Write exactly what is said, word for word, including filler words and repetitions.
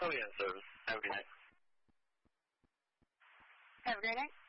Oh, yeah, service. Have a good night. Have a great night.